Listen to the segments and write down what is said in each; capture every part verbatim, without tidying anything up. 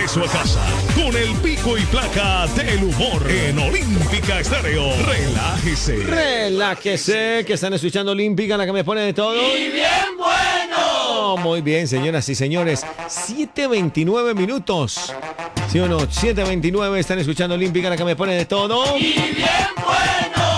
regreso a casa con el pico y placa del humor en Olímpica Estéreo. Relájese. Relájese, que están escuchando Olímpica, la que me pone de todo. ¡Y bien bueno! Muy bien, señoras y señores. siete veintinueve minutos. ¿Sí o no? siete veintinueve, están escuchando Olímpica, la que me pone de todo. ¡Y bien bueno!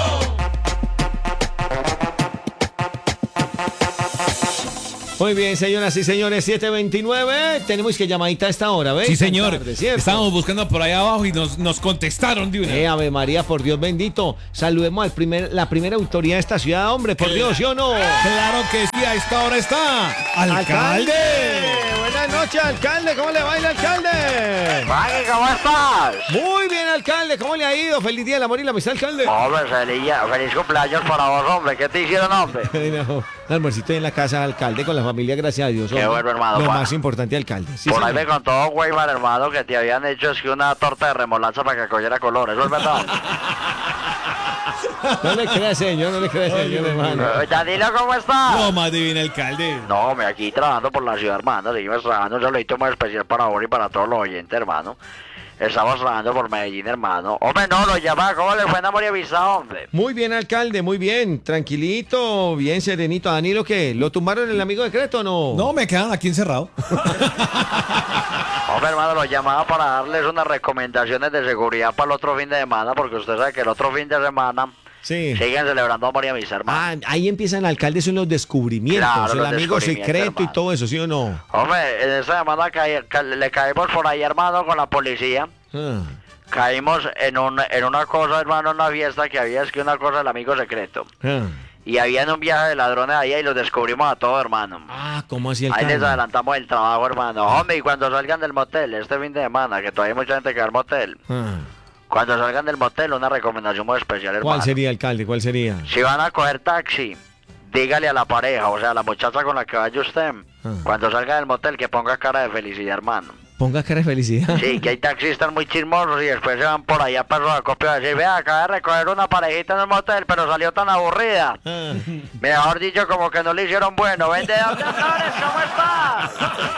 Muy bien, señoras y señores, siete veintinueve. Tenemos que llamadita a esta hora, ¿ves? Sí, señor. Tarde, ¿cierto? Estábamos buscando por ahí abajo y nos, nos contestaron de una. Eh, Ave María, por Dios bendito. Saludemos al primer, la primera autoridad de esta ciudad, hombre, por Dios, ¿sí o no? Claro que sí, a esta hora está. ¡Alcalde! Buenas noches, alcalde. ¿Cómo le va el alcalde? Maggie, ¿cómo estás? Muy bien, alcalde. ¿Cómo le ha ido? Feliz día del amor y la amistad, alcalde. Hombre, feliz, feliz cumpleaños para vos, hombre. ¿Qué te hicieron, hombre? No, un almuercito en la casa, alcalde, con la familia, gracias a Dios. Qué hombre. bueno, hermano, Lo pa. más importante, alcalde. Sí, Por ahí señor. me contó Weimar, hermano, que te habían hecho es que una torta de remolacha para que cogiera color. ¿Eso es verdad? No le crea, señor, no le crea, señor, hermano. Eh, Danilo, ¿cómo estás? No, más divino alcalde. No, me aquí trabajando por la ciudad, hermano. Seguimos trabajando un saludito muy especial para vos y para todos los oyentes, hermano. Estamos trabajando por Medellín, hermano. Hombre, no, lo llamaba. ¿Cómo le fue en Amor y Amistad, hombre? Muy bien, alcalde, muy bien. Tranquilito, bien serenito. ¿A Danilo qué? ¿Lo tumbaron el amigo secreto o no? No, me quedan aquí encerrado. Hombre, hermano, lo llamaba para darles unas recomendaciones de seguridad para el otro fin de semana, porque usted sabe que el otro fin de semana Sí. siguen celebrando Amor y Amistad, hermano. Ah, ahí empiezan, alcalde, son los descubrimientos, Claro, el los amigo descubrimientos, secreto y hermano. todo eso, ¿sí o no? Hombre, en esta semana caí- ca- le caímos por ahí, hermano, con la policía. Ah. Caímos en, un, en una cosa, hermano, en una fiesta que había, es que una cosa del amigo secreto. Ah, Y había en un viaje de ladrones allá y los descubrimos a todos, hermano. Ah, ¿cómo así el Ahí les alcalde? adelantamos el trabajo, hermano. Hombre, y cuando salgan del motel, este fin de semana, que todavía hay mucha gente que va al motel. Ah. Cuando salgan del motel, una recomendación muy especial, hermano. ¿Cuál sería, alcalde? ¿Cuál sería? Si van a coger taxi, dígale a la pareja, o sea, a la muchacha con la que vaya usted, Ah. cuando salga del motel, que ponga cara de felicidad, hermano. Ponga cara de felicidad. Sí, que hay taxistas muy chismosos y después se van por allá para los acopios a decir, vea, acaba de recoger una parejita en el motel, pero salió tan aburrida. Ah. Mejor dicho, como que no le hicieron bueno. Vendedor de flores, ¿cómo estás?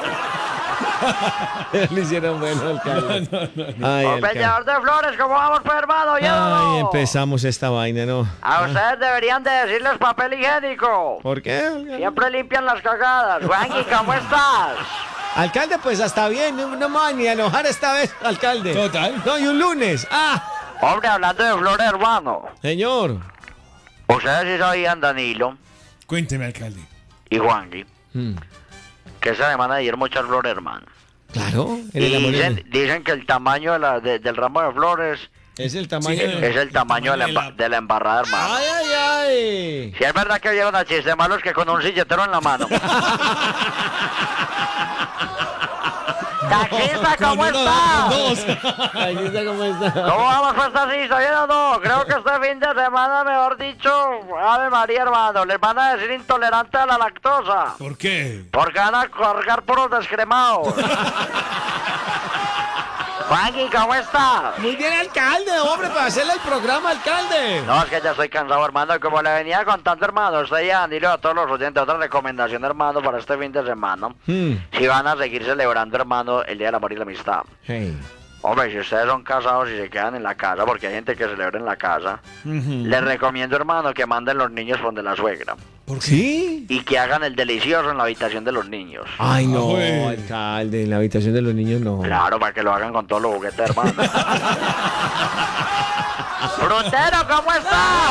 Le hicieron bueno, alcalde. Ay, O alcalde. vendedor de flores, ¿cómo vamos, pues, hermano? Ay, Llévalo. empezamos esta vaina, ¿no? A ustedes deberían de decirles papel higiénico. ¿Por qué, alcalde? Siempre limpian las cagadas. Juanqui, ¿cómo estás? Alcalde, pues hasta bien, no, no me van ni a enojar esta vez, alcalde. Total. No, y un lunes. Ah, Hombre, hablando de flores, hermano. señor. Ustedes sí sabían, Danilo Cuénteme, alcalde. y Juanqui, Mm, que esa semana dieron muchas flores, hermano. Claro, en Y el amor dicen, dicen que el tamaño de la, de- del ramo de flores es el tamaño. Sí, de- es el tamaño de la, tamaño de emba- de la embarrada, hermano. Ay, ay, ay. Si es verdad que vieron a chistes malos que con un silletero en la mano. Taxista, ¿cómo Con uno, estás? con dos. Ay, ¿viste cómo está? ¿Cómo vamos pues así? ¿Está bien o no? Creo que este fin de semana, mejor dicho, Ave María, hermano, les van a decir intolerante a la lactosa. ¿Por qué? Porque van a cargar puros descremados. Juanqui, ¿cómo estás? Muy bien, alcalde, hombre, para hacerle el programa, alcalde. No, es que ya estoy cansado, hermano. Y como le venía contando, hermano, usted ya, dile a todos los oyentes otra recomendación, hermano, para este fin de semana. Hmm. Si van a seguir celebrando, hermano, el Día del Amor y la Amistad. Hey. Hombre, si ustedes son casados y se quedan en la casa, porque hay gente que celebra en la casa, les recomiendo, hermano, que manden los niños donde la suegra. ¿Por qué? ¿Sí? Y que hagan el delicioso en la habitación de los niños. Ay, no, Ah, güey. alcalde, en la habitación de los niños no. Claro, para que lo hagan con todos los juguetes, hermano. Frutero, ¿cómo estás?